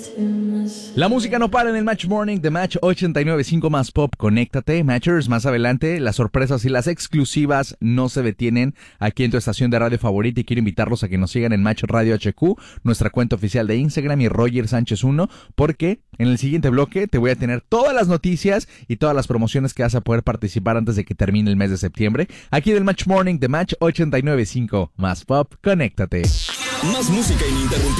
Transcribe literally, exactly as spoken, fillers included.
La música no para en el Match Morning de Match ochenta y nueve punto cinco más Pop. Conéctate, Matchers. Más adelante, las sorpresas y las exclusivas no se detienen aquí en tu estación de radio favorita, y quiero invitarlos a que nos sigan en Match Radio H Q, nuestra cuenta oficial de Instagram, y Roger Sánchez uno, porque en el siguiente bloque te voy a tener todas las noticias y todas las promociones que vas a poder participar antes de que termine el mes de septiembre, aquí del Match Morning de Match ochenta y nueve punto cinco más Pop. Conéctate. Más música ininterrumpida.